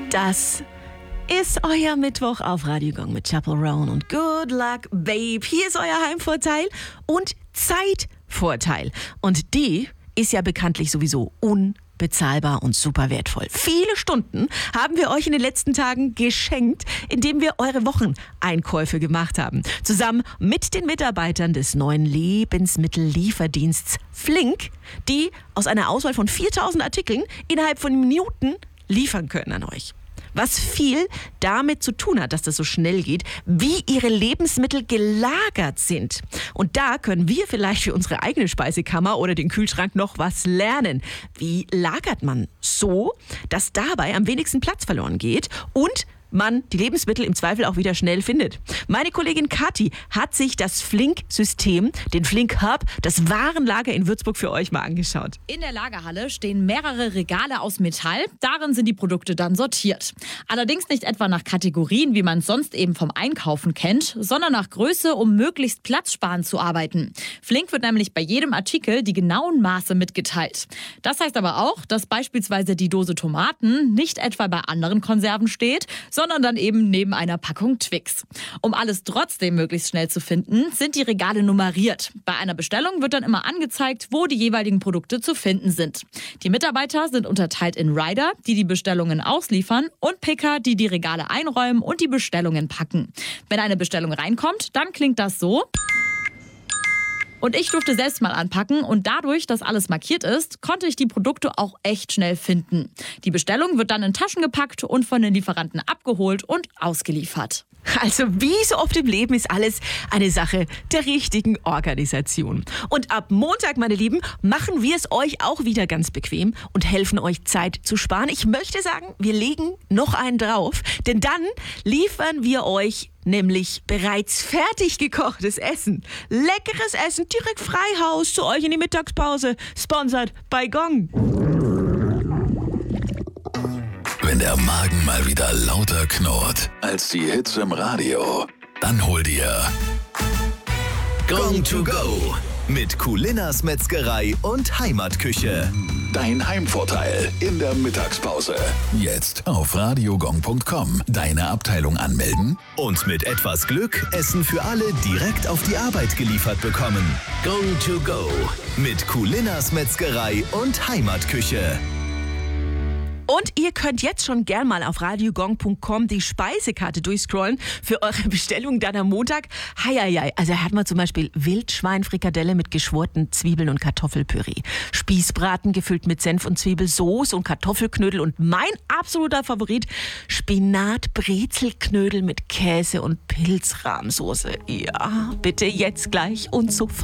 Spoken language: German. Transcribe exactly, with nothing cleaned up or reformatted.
Das ist euer Mittwoch auf Radio Gong mit Chapel Roan und Good Luck Babe. Hier ist euer Heimvorteil und Zeitvorteil. Und die ist ja bekanntlich sowieso unbezahlbar und super wertvoll. Viele Stunden haben wir euch in den letzten Tagen geschenkt, indem wir eure Wocheneinkäufe gemacht haben. Zusammen mit den Mitarbeitern des neuen Lebensmittellieferdiensts Flink, die aus einer Auswahl von viertausend Artikeln innerhalb von Minuten liefern können an euch. Was viel damit zu tun hat, dass das so schnell geht, wie ihre Lebensmittel gelagert sind. Und da können wir vielleicht für unsere eigene Speisekammer oder den Kühlschrank noch was lernen. Wie lagert man so, dass dabei am wenigsten Platz verloren geht und man die Lebensmittel im Zweifel auch wieder schnell findet? Meine Kollegin Kathi hat sich das Flink-System, den Flink Hub, das Warenlager in Würzburg für euch mal angeschaut. In der Lagerhalle stehen mehrere Regale aus Metall. Darin sind die Produkte dann sortiert. Allerdings nicht etwa nach Kategorien, wie man es sonst eben vom Einkaufen kennt, sondern nach Größe, um möglichst platzsparend zu arbeiten. Flink wird nämlich bei jedem Artikel die genauen Maße mitgeteilt. Das heißt aber auch, dass beispielsweise die Dose Tomaten nicht etwa bei anderen Konserven steht, sondern dann eben neben einer Packung Twix. Um alles trotzdem möglichst schnell zu finden, sind die Regale nummeriert. Bei einer Bestellung wird dann immer angezeigt, wo die jeweiligen Produkte zu finden sind. Die Mitarbeiter sind unterteilt in Rider, die die Bestellungen ausliefern, und Picker, die die Regale einräumen und die Bestellungen packen. Wenn eine Bestellung reinkommt, dann klingt das so. Und ich durfte selbst mal anpacken und dadurch, dass alles markiert ist, konnte ich die Produkte auch echt schnell finden. Die Bestellung wird dann in Taschen gepackt und von den Lieferanten abgeholt und ausgeliefert. Also wie so oft im Leben ist alles eine Sache der richtigen Organisation. Und ab Montag, meine Lieben, machen wir es euch auch wieder ganz bequem und helfen euch Zeit zu sparen. Ich möchte sagen, wir legen noch einen drauf, denn dann liefern wir euch nämlich bereits fertig gekochtes Essen. Leckeres Essen, direkt Freihaus zu euch in die Mittagspause. Sponsored by Gong. Wenn der Magen mal wieder lauter knurrt als die Hits im Radio, dann hol dir Gong to Go mit Kulinas Metzgerei und Heimatküche. Dein Heimvorteil in der Mittagspause. Jetzt auf radiogong punkt com deine Abteilung anmelden und mit etwas Glück Essen für alle direkt auf die Arbeit geliefert bekommen. Gong to Go mit Kulinas Metzgerei und Heimatküche. Und ihr könnt jetzt schon gern mal auf radiogong punkt com die Speisekarte durchscrollen für eure Bestellung dann am Montag. Heieiei, also da hat man zum Beispiel Wildschweinfrikadelle mit geschworten Zwiebeln und Kartoffelpüree, Spießbraten gefüllt mit Senf und Zwiebelsauce und Kartoffelknödel und mein absoluter Favorit, Spinat-Brezelknödel mit Käse und Pilzrahmsoße. Ja, bitte jetzt gleich und sofort.